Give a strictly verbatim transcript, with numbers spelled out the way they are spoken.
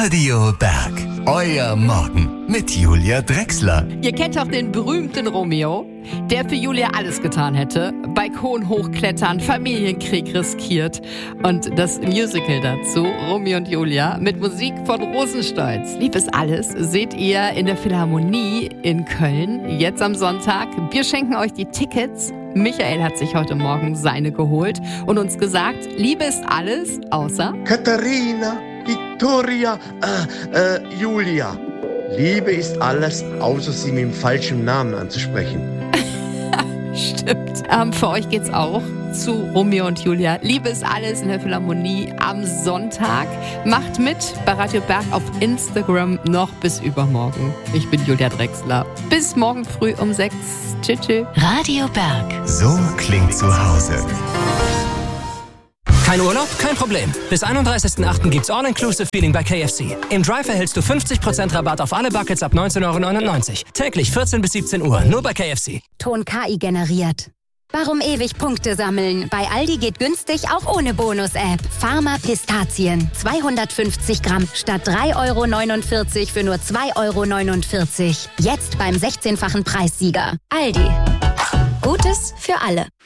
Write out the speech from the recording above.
Radio Berg. Euer Morgen mit Julia Drechsler. Ihr kennt doch den berühmten Romeo, der für Julia alles getan hätte. Balkon hochklettern, Familienkrieg riskiert. Und das Musical dazu, Romeo und Julia, mit Musik von Rosenstolz. Lieb ist alles, seht ihr in der Philharmonie in Köln, jetzt am Sonntag. Wir schenken euch die Tickets. Michael hat sich heute Morgen seine geholt und uns gesagt, Liebe ist alles, außer Katharina, Victoria, äh, äh, Julia. Liebe ist alles, außer sie mit dem falschen Namen anzusprechen. Stimmt. Ähm, für euch geht's auch zu Romeo und Julia. Liebe ist alles in der Philharmonie am Sonntag. Macht mit bei Radio Berg auf Instagram noch bis übermorgen. Ich bin Julia Drechsler. Bis morgen früh um sechs. Tschüss. Tschüss. Radio Berg. So klingt zu Hause. Kein Urlaub? Kein Problem. Bis einunddreißigsten achten gibt's All-Inclusive-Feeling bei K F C. Im Drive erhältst du fünfzig Prozent Rabatt auf alle Buckets ab neunzehn Euro neunundneunzig. Täglich vierzehn bis siebzehn Uhr, nur bei K F C. Ton K I generiert. Warum ewig Punkte sammeln? Bei Aldi geht günstig auch ohne Bonus-App. Pharma Pistazien. zweihundertfünfzig Gramm statt drei Euro neunundvierzig für nur zwei Euro neunundvierzig. Jetzt beim sechzehnfachen Preissieger. Aldi. Gutes für alle.